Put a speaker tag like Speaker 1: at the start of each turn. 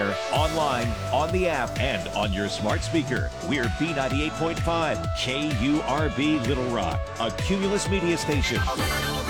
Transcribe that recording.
Speaker 1: air, online, on the app, and on your smart speaker. We're B98.5 KURB Little Rock, a Cumulus media station.